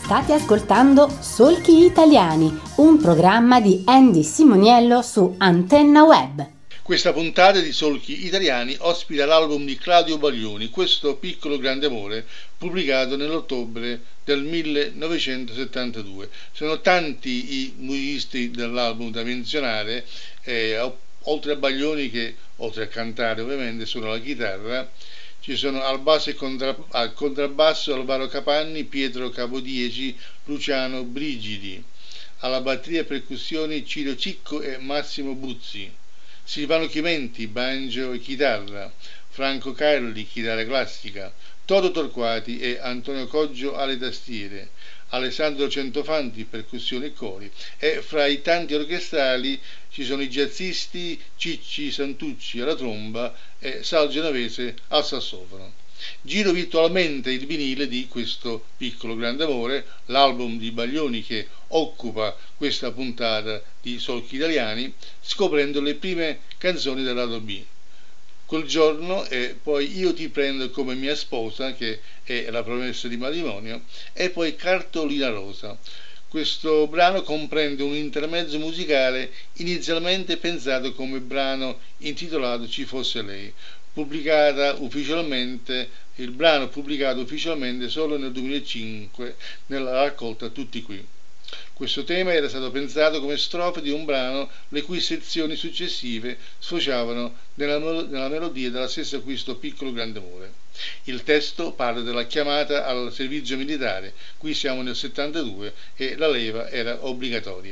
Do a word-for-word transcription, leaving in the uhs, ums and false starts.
State ascoltando Solchi Italiani, un programma di Andy Simoniello su Antenna Web. Questa puntata di Solchi Italiani ospita l'album di Claudio Baglioni, Questo piccolo grande amore, pubblicato nell'ottobre del millenovecentosettantadue. Sono tanti i musicisti dell'album da menzionare, eh, oltre a Baglioni che, oltre a cantare ovviamente, suona la chitarra. Ci sono al basso e contra, al contrabbasso Alvaro Capanni, Pietro Capodieci, Luciano Brigidi. Alla batteria e percussioni Ciro Cicco e Massimo Buzzi. Silvano Chimenti, banjo e chitarra. Franco Carli, chitarra classica. Toto Torquati e Antonio Coggio alle tastiere. Alessandro Centofanti, percussioni e cori. E fra i tanti orchestrali ci sono i jazzisti Cicci Santucci alla tromba e Sal Genovese al sassofono. Giro virtualmente il vinile di Questo piccolo grande amore, l'album di Baglioni che occupa questa puntata di Solchi Italiani, scoprendo le prime canzoni del lato B. Quel giorno e poi Io ti prendo come mia sposa, che è la promessa di matrimonio, e poi Cartolina Rosa. Questo brano comprende un intermezzo musicale inizialmente pensato come brano intitolato Ci fosse lei, pubblicata ufficialmente, il brano pubblicato ufficialmente solo nel duemilacinque nella raccolta Tutti qui. Questo tema era stato pensato come strofe di un brano le cui sezioni successive sfociavano nella, nella melodia della stessa Questo piccolo grande amore. Il testo parla della chiamata al servizio militare, qui siamo nel settantadue e la leva era obbligatoria.